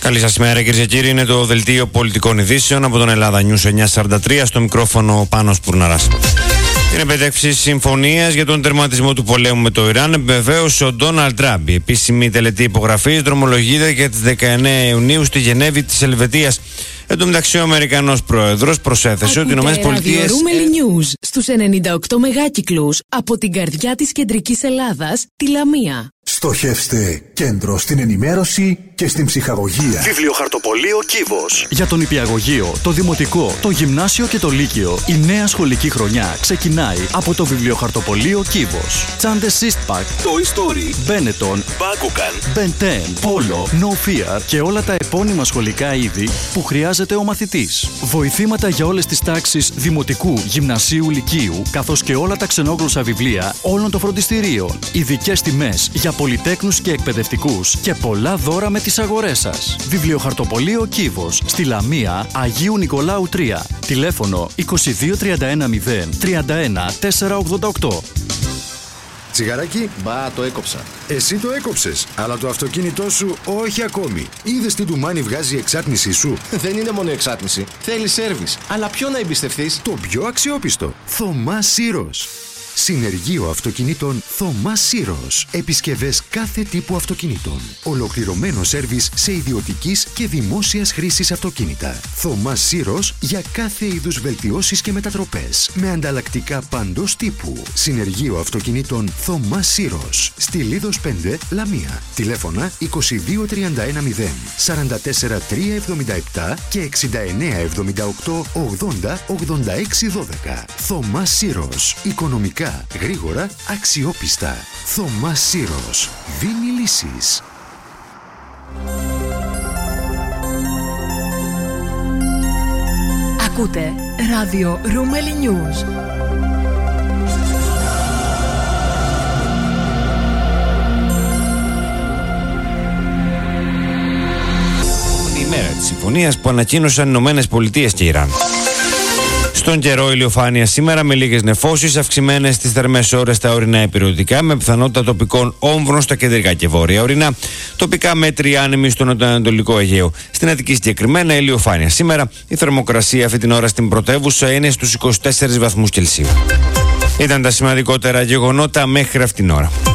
Καλή σας ημέρα, κυρίες και κύριοι. Είναι το δελτίο πολιτικών ειδήσεων από τον Ελλάδα News 943. Στο μικρόφωνο Πάνος Πουρναράς. Την επέτευξη συμφωνίας για τον τερματισμό του πολέμου με το Ιράν επιβεβαίωσε ο Ντόναλντ Τραμπ. Η επίσημη τελετή υπογραφής δρομολογείται για τις 19 Ιουνίου στη Γενέβη της Ελβετίας. Εν τω μεταξύ, ο Αμερικανός Πρόεδρος προσέθεσε ότι οι ΗΠΑ. Ραδιορούμελη News στους 98 μεγάκυκλους από την καρδιά της κεντρικής Ελλάδας, τη Λαμία. Στοχεύστε κέντρο στην ενημέρωση και στην ψυχαγωγία. Βιβλιοχαρτοπωλείο Κύβος. Για το νηπιαγωγείο, το δημοτικό, το γυμνάσιο και το λύκειο, η νέα σχολική χρονιά ξεκινάει από το βιβλιοχαρτοπωλείο Κύβος. Τσάντες Eastpak, Toy Story, Benetton, Bakugan, Ben 10, Polo, No Fear και όλα τα επώνυμα σχολικά είδη που χρειάζεται ο μαθητής. Βοηθήματα για όλες τις τάξεις δημοτικού, γυμνασίου, λυκείου, καθώς και όλα τα ξενόγλωσσα βιβλία όλων των φροντιστηρίων. Ειδικές τιμές για πολυτέκνους και εκπαιδευτικούς και πολλά δώρα με τις αγορές σας. Βιβλιοχαρτοπωλείο Κύβος, στη Λαμία, Αγίου Νικολάου 3. Τηλέφωνο 2231 031 488. Τσιγαράκι, μπα, το έκοψα. Εσύ το έκοψες, αλλά το αυτοκίνητό σου όχι ακόμη. Είδες τι ντουμάνι βγάζει η εξάτμισή σου? Δεν είναι μόνο εξάτμιση. Θέλει σέρβις. Αλλά ποιο να εμπιστευτείς? Το πιο αξιόπιστο. Θωμάς Σύρος. Συνεργείο αυτοκινήτων Θωμάς Σύρος. Επισκευές κάθε τύπου αυτοκινήτων. Ολοκληρωμένο σέρβις σε ιδιωτικής και δημόσιας χρήσης αυτοκίνητα. Θωμάς Σύρος για κάθε είδους βελτιώσεις και μετατροπές. Με ανταλλακτικά παντός τύπου. Συνεργείο αυτοκινήτων Θωμάς Σύρος. Στη Λίδος 5, Λαμία. Τηλέφωνα 2231 0 44 377 και 69 78 80 86 12. Θωμάς Σύρος. Οικονομικά, γρήγορα, αξιόπιστα. Θωμάς Σύρος. Δίνει λύσεις. Ακούτε ράδιο Ρούμελι News. Η μέρα της συμφωνίας που ανακοίνωσαν οι ΗΠΑ και Ιράν. Στον καιρό, ηλιοφάνεια σήμερα με λίγες νεφώσεις, αυξημένες στις θερμές ώρες στα ορεινά υπηρετικά, με πιθανότητα τοπικών όμβρων στα κεντρικά και βόρεια ορεινά, τοπικά μέτρη άνεμοι στο νοτιοανατολικό Αιγαίο. Στην Αττική συγκεκριμένα, ηλιοφάνεια σήμερα. Η θερμοκρασία αυτή την ώρα στην πρωτεύουσα είναι στους 24 βαθμούς Κελσίου. Ήταν τα σημαντικότερα γεγονότα μέχρι αυτήν την ώρα.